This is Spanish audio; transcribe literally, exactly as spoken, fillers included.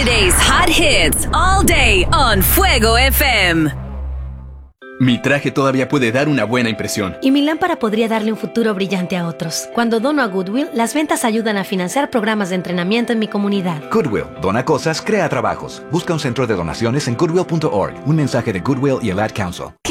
Saturday's hot hits all day on Fuego F M. Mi traje todavía puede dar una buena impresión. Y mi lámpara podría darle un futuro brillante a otros. Cuando dono a Goodwill, las ventas ayudan a financiar programas de entrenamiento en mi comunidad. Goodwill, dona cosas, crea trabajos. Busca un centro de donaciones en goodwill punto org. Un mensaje de Goodwill y el Ad Council.